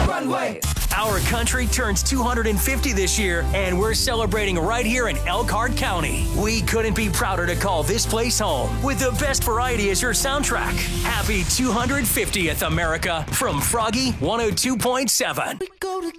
runway. Our country turns 250 this year, and we're celebrating right here in Elkhart County. We couldn't be prouder to call this place home with the best variety as your soundtrack. Happy 250th, America, from Froggy 102.7. We go together.